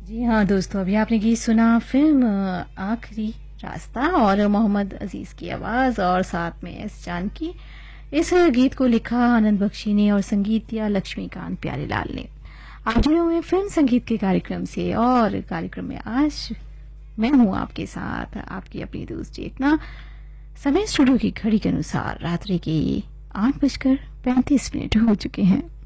जी हाँ दोस्तों, अभी आपने गीत सुना फिल्म आखिरी रास्ता और मोहम्मद अजीज की आवाज और साथ में एस जानकी। इस गीत को लिखा आनंद बख्शी ने और संगीत दिया लक्ष्मीकांत प्यारेलाल ने। आप जुड़े हुए हैं फिल्म संगीत के कार्यक्रम से और कार्यक्रम में आज मैं हूँ आपके साथ, आपकी अपनी दोस्त चेतना। समय स्टूडियो की घड़ी के अनुसार रात्रि के 8:35 हो चुके हैं।